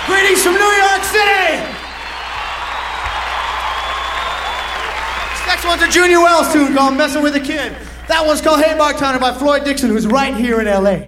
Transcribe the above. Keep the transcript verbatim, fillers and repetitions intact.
Greetings from New York City! This next one's a Junior Wells tune called Messing with a Kid. That one's called Hey Bartender by Floyd Dixon, who's right here in L A.